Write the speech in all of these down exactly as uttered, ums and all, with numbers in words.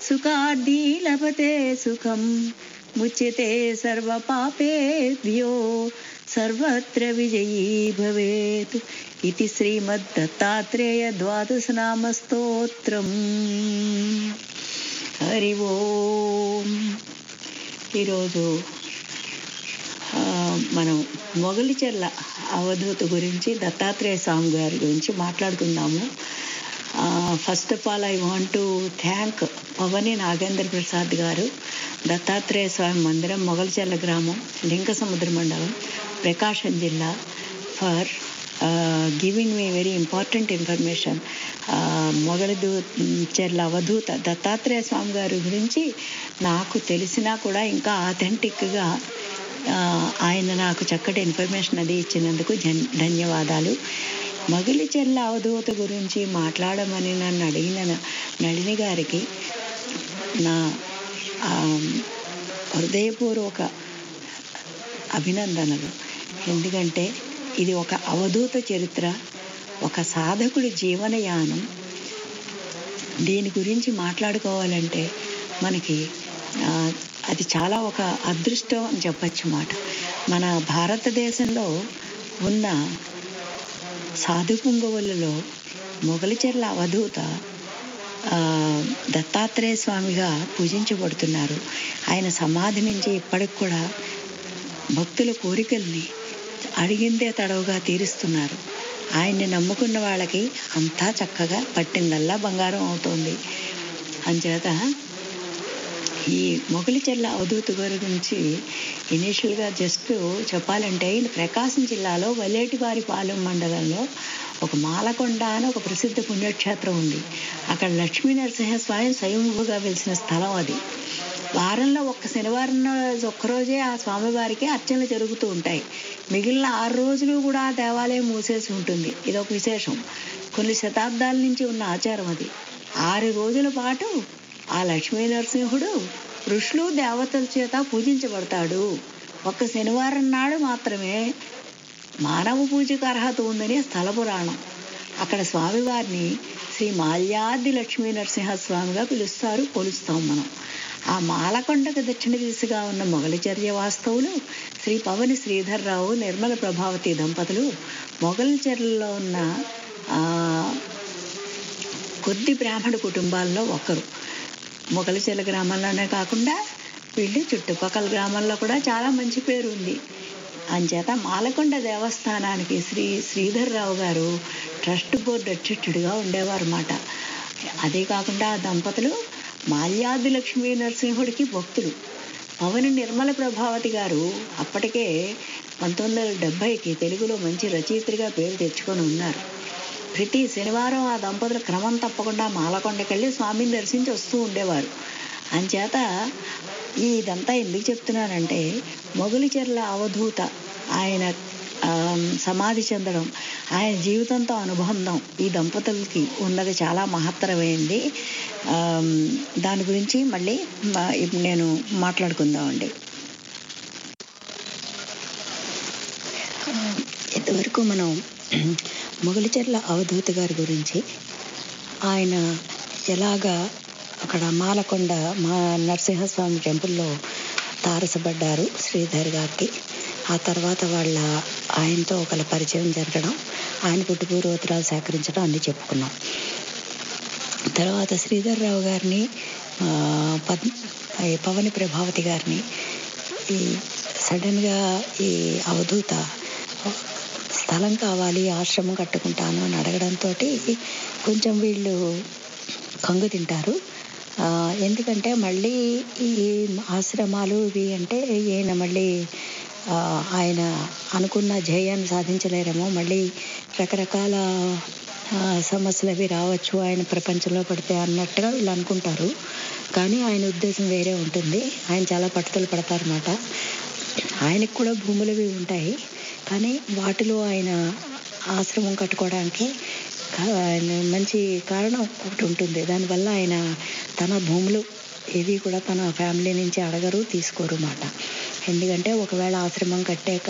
సుఖార్థీ లభతే సుఖం ముచ్యతే సర్వపాపేభ్యో సర్వత్ర విజయీ భవేత్ ఇది శ్రీమద్దత్తాత్రేయ ద్వాదశ నామ స్తోత్రం. హరి ఓం. ఈరోజు మనం మొగలిచెర్ల అవధూత గురించి, దత్తాత్రేయ స్వామి గారి గురించి మాట్లాడుకుందాము. First of all I want to thank పవని Nagendra Prasad గారు, దత్తాత్రేయ స్వామి మందిరం, మొగలిచెర్ల గ్రామం, లింగసముద్ర మండలం, ప్రకాశం జిల్లా, for giving me very important information. మొగలి చెర్ల అవధూత దత్తాత్రేయ స్వామి గారి గురించి నాకు తెలిసినా కూడా ఇంకా ఆథెంటిక్గా ఆయన నాకు చక్కటి ఇన్ఫర్మేషన్ అది ఇచ్చినందుకు ధన్యవాదాలు. మొగలిచెర్ల అవధూత గురించి మాట్లాడమని నన్ను అడిగిన నళిని గారికి నా హృదయపూర్వక అభినందనలు. ఎందుకంటే ఇది ఒక అవధూత చరిత్ర, ఒక సాధకుడి జీవనయానం. దీని గురించి మాట్లాడుకోవాలంటే మనకి అది చాలా ఒక అదృష్టం అని చెప్పచ్చు మాట. మన భారతదేశంలో ఉన్న సాధు పుంగవులలో మొగలిచెర్ల అవధూత దత్తాత్రేయ స్వామిగా పూజించబడుతున్నారు. ఆయన సమాధి నుంచి ఇప్పటికి కూడా భక్తుల కోరికల్ని అడిగిందే తడవుగా తీరుస్తున్నారు. ఆయన్ని నమ్ముకున్న వాళ్ళకి అంతా చక్కగా పట్టిందల్లా బంగారం అవుతోంది. అంచేత ఈ మొగలిచెర్ల అవధూత గారి గురించి ఇనీషియల్గా జస్ట్ చెప్పాలంటే, ఈయన ప్రకాశం జిల్లాలో వలేటివారిపాలెం మండలంలో ఒక మాలకొండ అని ఒక ప్రసిద్ధ పుణ్యక్షేత్రం ఉంది. అక్కడ లక్ష్మీ నరసింహస్వామి స్వయంభూగా వెలిసిన స్థలం అది. వారంలో ఒక్క శనివారం ఒక్కరోజే ఆ స్వామివారికి అర్చనలు జరుగుతూ ఉంటాయి. మిగిలిన ఆరు రోజులు కూడా ఆ దేవాలయం మూసేసి ఉంటుంది. ఇదొక విశేషం. కొన్ని శతాబ్దాల నుంచి ఉన్న ఆచారం అది. ఆరు రోజుల పాటు ఆ లక్ష్మీ నరసింహుడు ఋషులు దేవతల చేత పూజించబడతాడు. ఒక్క శనివారం నాడు మాత్రమే మానవ పూజకు అర్హత ఉందని స్థల పురాణం. అక్కడ స్వామివారిని శ్రీ మాల్యాది లక్ష్మీ నరసింహస్వామిగా పిలుస్తారు, కొలుస్తాం మనం. ఆ మాలకొండకు దక్షిణ దిశగా ఉన్న మొగలిచెర్ల వాస్తవులు శ్రీ పవని శ్రీధర్రావు, నిర్మల ప్రభావతి దంపతులు మొగలిచెర్లలో ఉన్న కొద్ది బ్రాహ్మణ కుటుంబాల్లో ఒకరు. మొగలిచెర్ల గ్రామంలోనే కాకుండా వీళ్ళు చుట్టుపక్కల గ్రామాల్లో కూడా చాలా మంచి పేరు ఉంది. అంచేత మాలకొండ దేవస్థానానికి శ్రీ శ్రీధర్రావు గారు ట్రస్ట్ బోర్డు అధ్యక్షుడిగా ఉండేవారు అన్నమాట. అదే కాకుండా ఆ దంపతులు మాల్యాది లక్ష్మీ నరసింహుడికి భక్తులు. పవని నిర్మల ప్రభావతి గారు అప్పటికే పంతొమ్మిది వందల డెబ్భైకి తెలుగులో మంచి రచయిత్రిగా పేరు తెచ్చుకొని ఉన్నారు. ప్రతి శనివారం ఆ దంపతులు క్రమం తప్పకుండా మాలకొండకెళ్ళి స్వామిని దర్శించి వస్తూ ఉండేవారు. అంచేత ఇదంతా ఎందుకు చెప్తున్నానంటే, మొగలిచెర్ల అవధూత ఆయన సమాధి చెందడం, ఆయన జీవితంతో అనుబంధం ఈ దంపతులకి ఉన్నది చాలా మహత్తరమైంది. దాని గురించి మళ్ళీ నేను మాట్లాడుకుందామండి. ఇంతవరకు మనం మొగలిచెర్ల అవధూత గారి గురించి, ఆయన ఎలాగా అక్కడ మాలకొండ మా నరసింహస్వామి టెంపుల్లో తారసపడ్డారు శ్రీధర్ గారికి. ఆ తర్వాత వాళ్ళ ఆయనతో ఒకళ్ళ పరిచయం జరగడం, ఆయన పుట్టుపూర్వోత్తరాలు సేకరించడం అన్నీ చెప్పుకున్నాం. తర్వాత శ్రీధర్రావు గారిని, పద్ పవని ప్రభావతి గారిని ఈ సడన్గా ఈ అవధూత స్థలం కావాలి, ఆశ్రమం కట్టుకుంటాను అని అడగడంతో కొంచెం వీళ్ళు కంగు తింటారు. ఎందుకంటే మళ్ళీ ఈ ఆశ్రమాలు ఇవి అంటే ఈయన మళ్ళీ ఆయన అనుకున్న జయాన్ని సాధించలేరేమో, మళ్ళీ రకరకాల సమస్యలు అవి రావచ్చు ఆయన ప్రపంచంలో పడితే అన్నట్టుగా వీళ్ళు అనుకుంటారు. కానీ ఆయన ఉద్దేశం వేరే ఉంటుంది. ఆయన చాలా పట్టుదల పడతారన్నమాట. ఆయనకు కూడా భూములు అవి ఉంటాయి, కానీ వాటిలో ఆయన ఆశ్రమం కట్టుకోవడానికి మంచి కారణం ఒకటి ఉంటుంది. దానివల్ల ఆయన తన భూములు ఏవి కూడా తన ఫ్యామిలీ నుంచి అడగరు, తీసుకోరు అన్నమాట. ఎందుకంటే ఒకవేళ ఆశ్రమం కట్టాక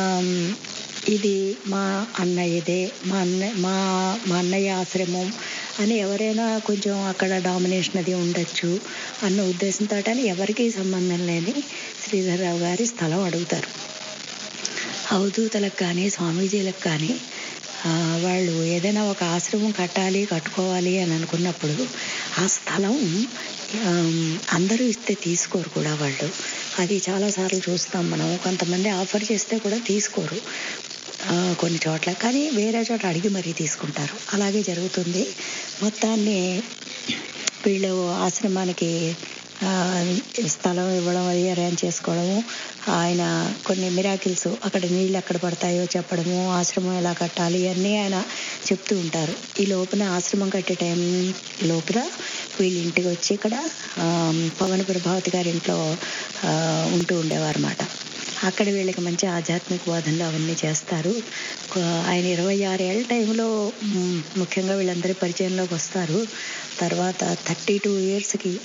ఇది మా అన్నయ్యదే, మా అన్న మా మా అన్నయ్య ఆశ్రమం అని ఎవరైనా కొంచెం అక్కడ డామినేషన్ అది ఉండొచ్చు అన్న ఉద్దేశంతో అని ఎవరికీ సంబంధం లేని శ్రీధర్రావు గారి స్థలం అడుగుతారు. అవధూతలకు కానీ స్వామీజీలకు కానీ వాళ్ళు ఏదైనా ఒక ఆశ్రమం కట్టాలి కట్టుకోవాలి అని అనుకున్నప్పుడు ఆ స్థలం అందరూ ఇస్తే తీసుకోరు కూడా వాళ్ళు. అది చాలాసార్లు చూస్తాం మనం. కొంతమంది ఆఫర్ చేస్తే కూడా తీసుకోరు కొన్ని చోట్ల, కానీ వేరే చోట అడిగి మరీ తీసుకుంటారు. అలాగే జరుగుతుంది. మొత్తాన్ని వీళ్ళు ఆశ్రమానికి స్థలం ఇవ్వడం, అది అరేంజ్ చేసుకోవడము, ఆయన కొన్ని మిరాకిల్స్ అక్కడ నీళ్ళు ఎక్కడ పడతాయో చెప్పడము, ఆశ్రమం ఎలా కట్టాలి అన్నీ ఆయన చెప్తూ ఉంటారు. ఈ లోపల ఆశ్రమం కట్టే టైం లోపల వీళ్ళ ఇంటికి వచ్చి ఇక్కడ పవన ప్రభావతి గారి ఇంట్లో ఉంటూ ఉండేవారు అన్నమాట. అక్కడ వీళ్ళకి మంచి ఆధ్యాత్మిక బోధనలు అవన్నీ చేస్తారు. ఆయన ఇరవై ఆరేళ్ళ టైంలో ముఖ్యంగా వీళ్ళందరి పరిచయంలోకి వస్తారు. తర్వాత థర్టీ టూ ఇయర్స్కి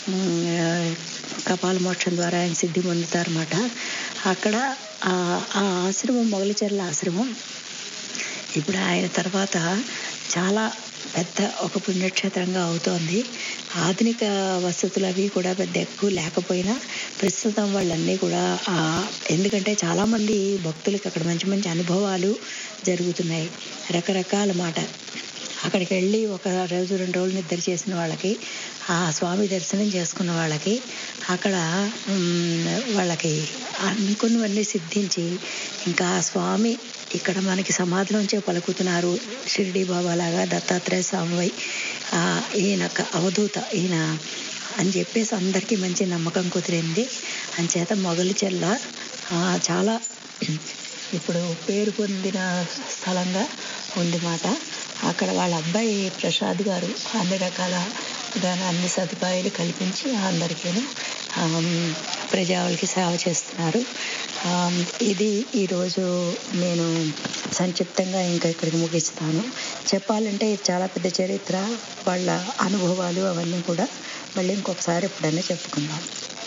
కపాల మోక్షం ద్వారా ఆయన సిద్ధి పొందుతారన్నమాట. అక్కడ ఆ ఆశ్రమం మొగలిచెర్ల ఆశ్రమం ఇప్పుడు ఆయన తర్వాత చాలా పెద్ద ఒక పుణ్యక్షేత్రంగా అవుతోంది. ఆధునిక వసతులు అవి కూడా పెద్ద ఎక్కువ లేకపోయినా ప్రస్తుతం వాళ్ళన్నీ కూడా ఎందుకంటే చాలామంది భక్తులకి అక్కడ మంచి మంచి అనుభవాలు జరుగుతున్నాయి. రకరకాల మాట అక్కడికి వెళ్ళి ఒక రోజు రెండు రోజులు నిద్ర చేసిన వాళ్ళకి, ఆ స్వామి దర్శనం చేసుకున్న వాళ్ళకి అక్కడ వాళ్ళకి అనుకున్నవన్నీ సిద్ధించి ఇంకా ఆ స్వామి ఇక్కడ మనకి సమాధిలోంచే పలుకుతున్నారు. షిరిడి బాబా లాగా దత్తాత్రేయ స్వామి ఈయన అవధూత ఈయన అని చెప్పేసి అందరికీ మంచి నమ్మకం కుదిరింది. అంచేత మొగలిచెర్ల చాలా ఇప్పుడు పేరు పొందిన స్థలంగా ఉంది మాట. అక్కడ వాళ్ళ అబ్బాయి ప్రసాద్ గారు అన్ని రకాల దాని అన్ని సదుపాయాలు కల్పించి అందరికీ ప్రజావులకి సేవ చేస్తున్నారు. ఇది ఈరోజు నేను సంక్షిప్తంగా ఇంకా ఇక్కడికి ముగిస్తాను. చెప్పాలంటే ఇది చాలా పెద్ద చరిత్ర, వాళ్ళ అనుభవాలు అవన్నీ కూడా మళ్ళీ ఇంకొకసారి ఎప్పుడైనా చెప్పుకుందాం.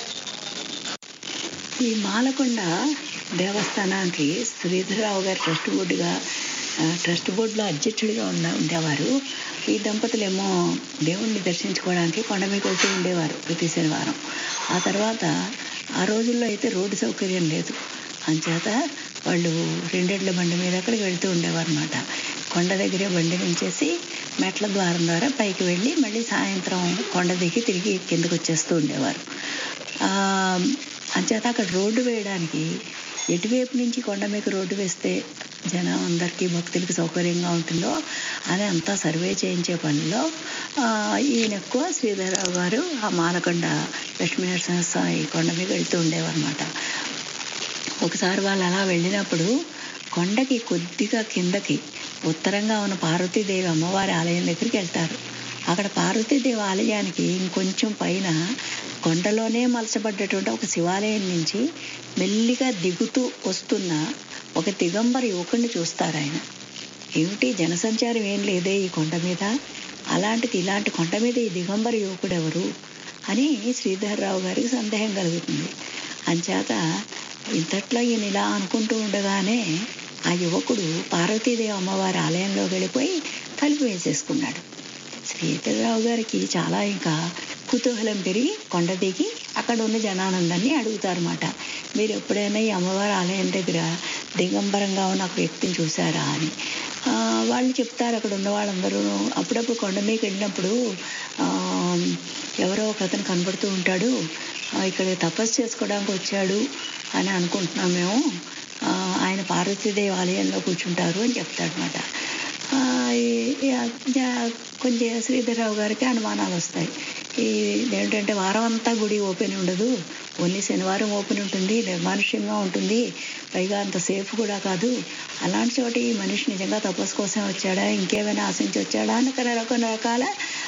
ఈ మాలకొండ దేవస్థానానికి శ్రీధర్రావు గారు ట్రస్ట్ బోర్డుగా ట్రస్ట్ బోర్డులో అధ్యక్షుడిగా ఉన్న ఉండేవారు. ఈ దంపతులేమో దేవుణ్ణి దర్శించుకోవడానికి కొండ మీద వెళ్తూ ఉండేవారు ప్రతి శనివారం. ఆ తర్వాత ఆ రోజుల్లో అయితే రోడ్డు సౌకర్యం లేదు. అంచేత వాళ్ళు రెండేళ్ల బండి మీద అక్కడికి వెళ్తూ ఉండేవారు అన్నమాట. కొండ దగ్గరే బండి నుంచేసి మెట్ల ద్వారం ద్వారా పైకి వెళ్ళి మళ్ళీ సాయంత్రం కొండ దిగి తిరిగి కిందకు వచ్చేస్తూ ఉండేవారు. అంచేత అక్కడ రోడ్డు వేయడానికి ఎటువైపు నుంచి కొండ మీద రోడ్డు వేస్తే జనం అందరికీ భక్తులకి సౌకర్యంగా ఉంటుందో అని అంతా సర్వే చేయించే పనిలో ఈయన ఎక్కువ శ్రీధర్రావు గారు ఆ మాలకొండ లక్ష్మీనరసింహస్వామి కొండ మీద వెళ్తూ ఉండేవారు అన్నమాట. ఒకసారి వాళ్ళు అలా వెళ్ళినప్పుడు కొండకి కొద్దిగా కిందకి ఉత్తరంగా ఉన్న పార్వతీదేవి అమ్మవారి ఆలయం దగ్గరికి వెళ్తారు. అక్కడ పార్వతీదేవి ఆలయానికి ఇంకొంచెం పైన కొండలోనే మలచబడ్డటువంటి ఒక శివాలయం నుంచి మెల్లిగా దిగుతూ వస్తున్న ఒక దిగంబర యువకుడిని చూస్తారు. ఆయన ఏమిటి జనసంచారం ఏం లేదే ఈ కొండ మీద, అలాంటిది ఇలాంటి కొండ మీద ఈ దిగంబర యువకుడు ఎవరు అని శ్రీధర్రావు గారికి సందేహం కలుగుతుంది. అంచేత ఇంతట్లో ఈయన ఇలా అనుకుంటూ ఉండగానే ఆ యువకుడు పార్వతీదేవి అమ్మవారి ఆలయంలోకి వెళ్ళిపోయి తలుపు వేసేసుకున్నాడు. శ్రీధర్రావు గారికి చాలా ఇంకా కుతూహలం పెరిగి కొండ దిగి అక్కడ ఉన్న జనానందాన్ని అడుగుతారన్నమాట. మీరు ఎప్పుడైనా ఈ అమ్మవారి ఆలయం దగ్గర దిగంబరంగా ఉన్న ఒక వ్యక్తిని చూసారా అని. వాళ్ళు చెప్తారు అక్కడ ఉన్న వాళ్ళందరూ అప్పుడప్పుడు కొండ మీదకి వెళ్ళినప్పుడు ఎవరో ఒక అతను కనబడుతూ ఉంటాడు, ఇక్కడ తపస్సు చేసుకోవడానికి వచ్చాడు అని అనుకుంటున్నాం మేము, ఆయన పార్వతీదేవి ఆలయంలో కూర్చుంటారు అని చెప్తాడనమాట. కొంచెం శ్రీధర్రావు గారికి అనుమానాలు వస్తాయి. ఈ ఏంటంటే వారం అంతా గుడి ఓపెన్ ఉండదు, ఓన్లీ శనివారం ఓపెన్ ఉంటుంది, నిర్మానుష్యంగా ఉంటుంది, పైగా అంత సేఫ్ కూడా కాదు. అలాంటి చోట ఈ మనిషి నిజంగా తపస్సు కోసం వచ్చాడా, ఇంకేమైనా ఆశించి వచ్చాడా అని కొన్ని రకాల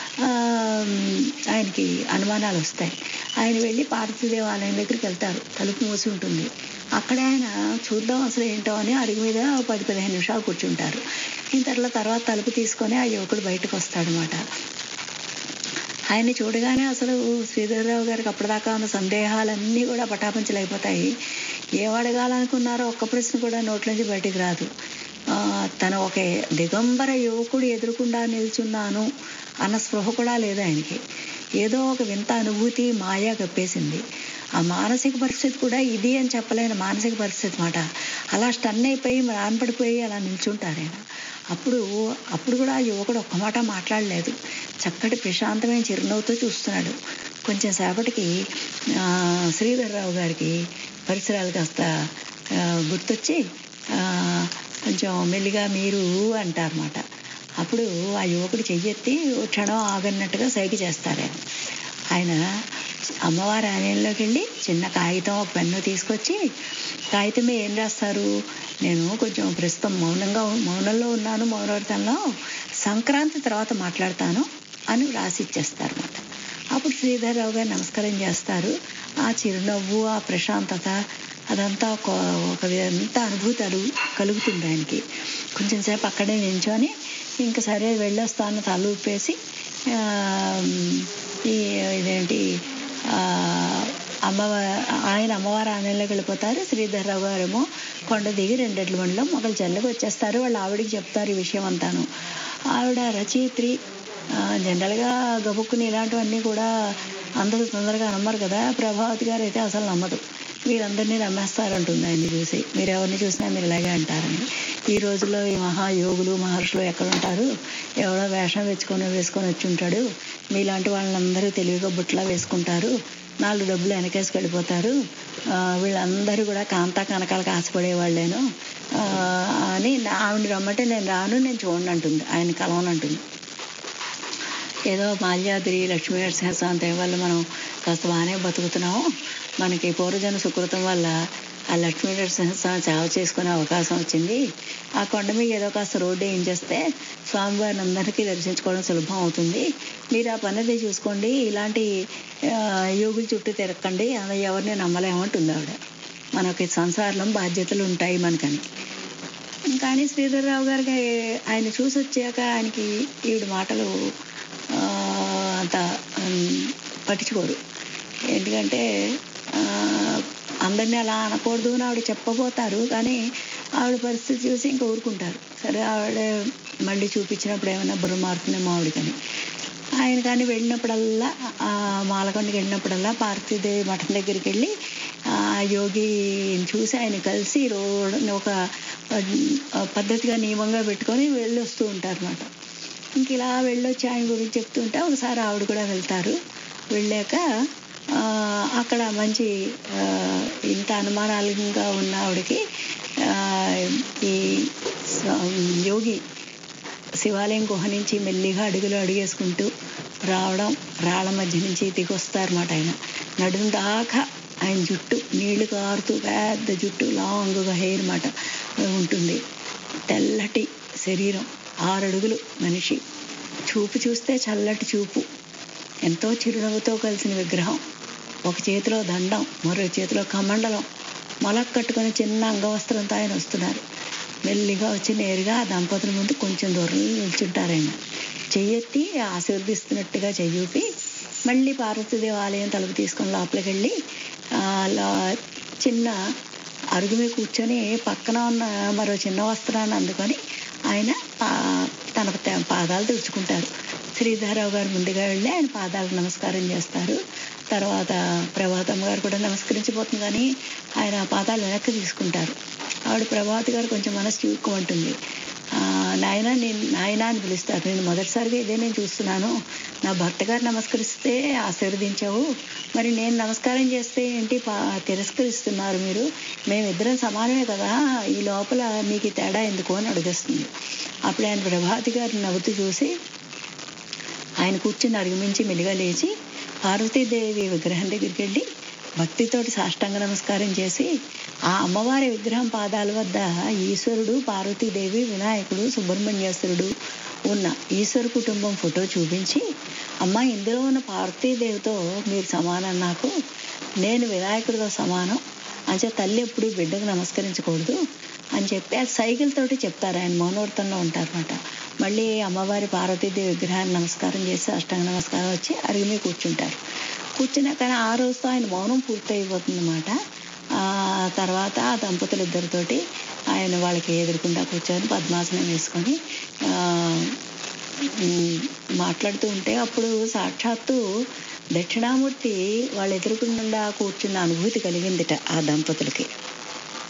ఆయనకి అనుమానాలు వస్తాయి. ఆయన వెళ్ళి పార్వతీదేవి ఆలయం దగ్గరికి వెళ్తారు. తలుపు మూసి ఉంటుంది. అక్కడ ఆయన చూద్దాం అసలు ఏంటో అని అడుగు మీద పది పదిహేను నిమిషాలు కూర్చుంటారు. ఇంతలో తర్వాత తలుపు తీసుకొని ఆ యువకుడు బయటకు వస్తాడనమాట. ఆయన్ని చూడగానే అసలు శ్రీధర్రావు గారికి అప్పటిదాకా ఉన్న సందేహాలన్నీ కూడా పటాపంచలు అయిపోతాయి. ఏం అడగాలనుకున్నారో ఒక్క ప్రశ్న కూడా నోట్లోంచి బయటికి రాదు. తను ఒక దిగంబర యువకుడు ఎదురుకుండా నిల్చున్నాను అన్న స్పృహ కూడా లేదు ఆయనకి. ఏదో ఒక వింత అనుభూతి మాయా కప్పేసింది. ఆ మానసిక పరిస్థితి కూడా ఇది అని చెప్పలేని మానసిక పరిస్థితి మాట. అలా స్టన్ అయిపోయి రాన్పడిపోయి అలా నిల్చుంటారు ఆయన. అప్పుడు అప్పుడు కూడా ఆ యువకుడు ఒక్క మాట మాట్లాడలేదు. చక్కటి ప్రశాంతమైన చిరునవ్వుతో చూస్తున్నాడు. కొంచెం సేపటికి శ్రీధర్రావు గారికి పరిసరాలు కాస్త గుర్తొచ్చి కొంచెం మెల్లిగా మీరు అంటారన్నమాట. అప్పుడు ఆ యువకుడు చెయ్యెత్తి క్షణం ఆగన్నట్టుగా సైగ చేస్తారు. ఆయన అమ్మవారి ఆలయంలోకి వెళ్ళి చిన్న కాగితం ఒక పెన్ను తీసుకొచ్చి, కాగితం మీద ఏం రాస్తారు, నేను కొంచెం ప్రస్తుతం మౌనంగా మౌనంలో ఉన్నాను, మౌనవ్రతంలో, సంక్రాంతి తర్వాత మాట్లాడతాను అని రాసి ఇచ్చేస్తారు అన్నమాట. అప్పుడు శ్రీధర్రావు గారు నమస్కారం చేస్తారు. ఆ చిరునవ్వు, ఆ ప్రశాంతత అదంతా ఒక ఒక ఎంత అనుభూతి కలుగుతుంది ఆయనకి. కొంచెం సేపు అక్కడే నించొని ఇంకా సరే వెళ్ళొస్తాను తల ఊపేసి ఈ ఇదేంటి అమ్మవారి ఆయన అమ్మవారి ఆలయంలోకి వెళ్ళిపోతారు. శ్రీధర్రావు గారేమో కొండ దిగి రెండెడ్ల బండిలో మొగలు చెల్లెకి వచ్చేస్తారు. వాళ్ళు ఆవిడికి చెప్తారు ఈ విషయం అంతాను. ఆవిడ రచయిత్రి. జనరల్గా గబుక్కుని ఇలాంటివన్నీ కూడా అందరూ తొందరగా నమ్మరు కదా. ప్రభావతి గారు అయితే అసలు నమ్మదు. వీరందరినీ నమ్మేస్తారంటుంది ఆయన్ని చూసి. మీరు ఎవరిని చూసినా మీరు ఇలాగే అంటారని. ఈ రోజుల్లో ఈ మహాయోగులు మహర్షులు ఎక్కడ ఉంటారు, ఎవడో వేషం వేసుకొని వేసుకొని వచ్చి ఉంటాడు, మీలాంటి వాళ్ళందరూ తెలివిగా బుట్లా వేసుకుంటారు, నాలుగు డబ్బులు వెనకేసి వెళ్ళిపోతారు, వీళ్ళందరూ కూడా కాంతా కనకాలకు ఆశపడేవాళ్ళేను అని ఆవిడ రమ్మంటే నేను రాను, నేను చూడండి అంటుంది, ఆయన కలవనంటుంది. ఏదో మాల్యాద్రి లక్ష్మీ నరసింహస్వామి వల్ల మనం కాస్త బాగానే బతుకుతున్నాము. మనకి పూర్వజన సుకృతం వల్ల ఆ లక్ష్మీ నరసింహస్వామి సేవ చేసుకునే అవకాశం వచ్చింది. ఆ కొండ మీద ఏదో కాస్త రోడ్డు ఏం చేస్తే స్వామివారిని అందరికీ దర్శించుకోవడం సులభం అవుతుంది. మీరు ఆ పనిది చూసుకోండి, ఇలాంటి యోగుల చుట్టూ తిరగకండి, అది ఎవరిని నమ్మలేమంటుంది ఆవిడ. మనకి సంసారంలో బాధ్యతలు ఉంటాయి మనకని. కానీ శ్రీధర్రావు గారికి ఆయన చూసి వచ్చాక ఆయనకి ఈవిడ మాటలు అంత పట్టించుకోరు. ఎందుకంటే అందరినీ అలా అనకూడదు అని ఆవిడ చెప్పబోతారు, కానీ ఆవిడ పరిస్థితి చూసి ఇంకా ఊరుకుంటారు. సరే ఆవిడ మళ్ళీ చూపించినప్పుడు ఏమైనా బుర్ర మారుతుందేమో ఆవిడకని. ఆయన కానీ వెళ్ళినప్పుడల్లా మాలకొండకి వెళ్ళినప్పుడల్లా పార్వతీదేవి మఠం దగ్గరికి వెళ్ళి ఆ యోగిని చూసి ఆయన కలిసి రోడ్ ఒక పద్ధతిగా నియమంగా పెట్టుకొని వెళ్ళి వస్తూ ఉంటారు అన్నమాట. ఇంక ఇలా వెళ్ళొచ్చి ఆయన గురించి చెప్తుంటే ఒకసారి ఆవిడ కూడా వెళ్తారు. వెళ్ళాక అక్కడ మంచి ఇంత అనుమానాలుగా ఉన్న ఆవిడకి ఈ యోగి శివాలయం గుహ నుంచి మెల్లిగా అడుగులు అడుగేసుకుంటూ రావడం, రాళ్ళ మధ్య నుంచి దిగొస్తారన్నమాట. ఆయన నడుము దాకా ఆయన జుట్టు నీళ్లు కారుతూ పెద్ద జుట్టు లాంగ్గా హెయిర్ మాట ఉంటుంది. తెల్లటి శరీరం, ఆరడుగులు మనిషి, చూపు చూస్తే చల్లటి చూపు, ఎంతో చిరునవ్వుతో కలిసిన విగ్రహం, ఒక చేతిలో దండం, మరో చేతిలో కమండలం, మొలక కట్టుకొని చిన్న అంగవస్త్రంతో ఆయన వస్తున్నారు. మెల్లిగా వచ్చి నేరుగా ఆ దంపతుల ముందు కొంచెం దూరంలో నిల్చుంటారు. ఆయన చెయ్యెత్తి ఆశీర్దిస్తున్నట్టుగా చెయ్యూపి మళ్ళీ పార్వతీదేవి ఆలయం తలుపు తీసుకొని లోపలికి వెళ్ళి చిన్న అరుగు మీద కూర్చొని పక్కన ఉన్న మరో చిన్న వస్త్రాన్ని అందుకొని ఆయన తన పాదాలు తుడుచుకుంటారు. శ్రీధర్రావు గారు ముందుగా వెళ్ళి ఆయన పాదాలకు నమస్కారం చేస్తారు. తర్వాత ప్రభాతమ్మ గారు కూడా నమస్కరించిపోతుంది, కానీ ఆయన పాదాలు వెనక్కి తీసుకుంటారు. ఆవిడ ప్రభావతి గారు కొంచెం మనసు చివుక్కుమంటుంది. నాయన నేను నాయన అని పిలుస్తారు. నేను మొదటిసారిగా ఇదే నేను చూస్తున్నాను. నా భర్త గారు నమస్కరిస్తే ఆశీర్వదించావు, మరి నేను నమస్కారం చేస్తే ఏంటి పా తిరస్కరిస్తున్నారు మీరు? మేమిద్దరం సమానమే కదా, ఈ లోపల మీకు తేడా ఎందుకు అని అడిగేస్తుంది. అప్పుడు ఆయన ప్రభావతి గారిని నవ్వుతూ చూసి ఆయన కూర్చుని అడుగుమించి మెలిగా లేచి పార్వతీదేవి విగ్రహం దగ్గరికి వెళ్ళి భక్తితోటి సాష్టాంగ నమస్కారం చేసి ఆ అమ్మవారి విగ్రహం పాదాల వద్ద ఈశ్వరుడు, పార్వతీదేవి, వినాయకుడు, సుబ్రహ్మణ్యేశ్వరుడు ఉన్న ఈశ్వర కుటుంబం ఫోటో చూపించి, అమ్మ ఇందులో ఉన్న పార్వతీదేవితో మీరు సమానం, నాకు నేను వినాయకుడితో సమానం, అంటే తల్లి ఎప్పుడు బిడ్డకు నమస్కరించకూడదు అని చెప్పి ఆ సైకిల్తోటి చెప్తారు. ఆయన మౌనవ్రతంలో ఉంటారన్నమాట. మళ్ళీ అమ్మవారి పార్వతీదేవి విగ్రహాన్ని నమస్కారం చేసి అష్టాంగ నమస్కారం వచ్చి అరిగి కూర్చుంటారు. కూర్చున్నా కానీ ఆ రోజుతో ఆయన మౌనం పూర్తి అయిపోతుంది అన్నమాట. తర్వాత ఆ దంపతులు ఇద్దరితోటి ఆయన వాళ్ళకి ఎదురుకుండా కూర్చొని పద్మాసనం వేసుకొని ఉమ్, మాట్లాడుతూ ఉంటే అప్పుడు సాక్షాత్తు దక్షిణామూర్తి వాళ్ళ ఎదురుకుండా కూర్చున్న అనుభూతి కలిగిందిట ఆ దంపతులకి.